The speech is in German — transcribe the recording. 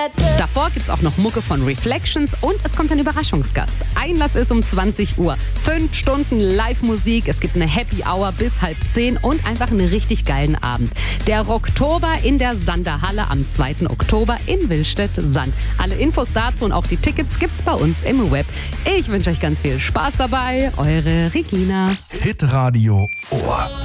Davor gibt's auch noch Mucke von Reflections und es kommt ein Überraschungsgast. Einlass ist um 20 Uhr. 5 Stunden Live-Musik, es gibt eine Happy Hour bis 9:30 und einfach einen richtig geilen Abend. Der Rocktober in der Sanderhalle am 2. Oktober in Willstedt-Sand. Alle Infos dazu und auch die Tickets gibt's bei uns im Web. Ich wünsche euch ganz viel Spaß dabei. Eure Regina. Hitradio Ohr.